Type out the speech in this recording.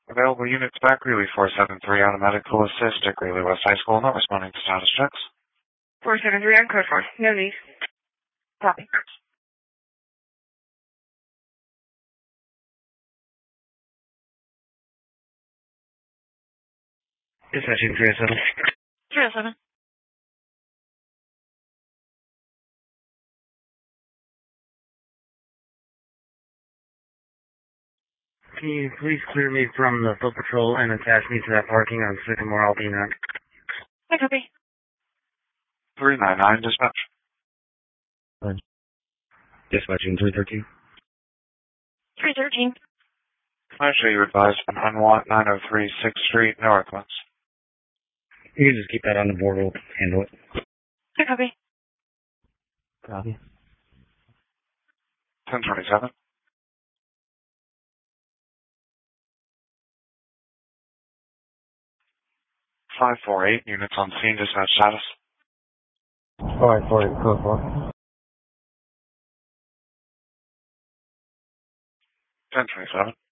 Available units back, Greeley 473 on a medical assist at Greeley West High School, not responding to status checks. 473 on code 4. No need. Copy. Dispatching 307. 307. Can you please clear me from the foot patrol and attach me to that parking on Sycamore Alpena? I copy. 399, dispatch. Dispatching 313. 313. Actually, you advised unwant 903 6th Street, Northwest. You can just keep that on the board. We'll handle it. I copy. Copy. 1027. 548 units on scene, dispatch status. 548, code 4. 1027.